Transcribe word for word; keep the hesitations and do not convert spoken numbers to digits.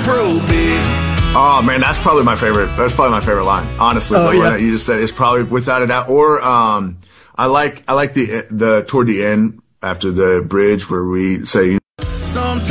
Oh man, that's probably my favorite. That's probably my favorite line. Honestly, Oh, the one yeah. that you just said is probably without a doubt. Or um, I like I like the the toward the end after the bridge where we say.